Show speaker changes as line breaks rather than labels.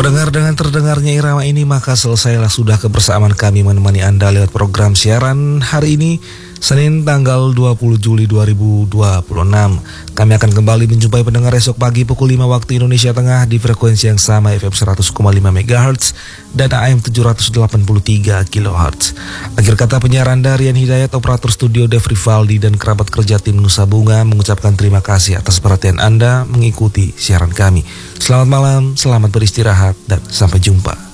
Pendengar, dengan terdengarnya irama ini maka selesailah sudah kebersamaan kami menemani Anda lewat program siaran hari ini, Senin tanggal 20 Juli 2026. Kami akan kembali menjumpai pendengar esok pagi pukul 5 waktu Indonesia Tengah di frekuensi yang sama FM 100,5 MHz dan AM 783 kHz. Akhir kata penyiar Anda Rian Hidayat, operator studio Dev Rivaldi dan kerabat kerja tim Nusa Bunga mengucapkan terima kasih atas perhatian Anda mengikuti siaran kami. Selamat malam, selamat beristirahat dan sampai jumpa.